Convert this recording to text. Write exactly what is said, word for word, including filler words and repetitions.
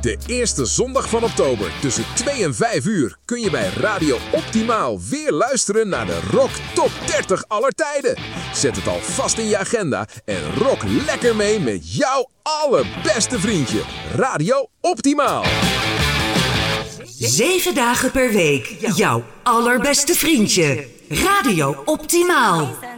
De eerste zondag van oktober tussen twee en vijf uur kun je bij Radio Optimaal weer luisteren naar de Rock Top dertig aller tijden. Zet het al vast in je agenda en rock lekker mee met jouw allerbeste vriendje. Radio Optimaal. Zeven dagen per week. Jouw allerbeste vriendje. Radio Optimaal.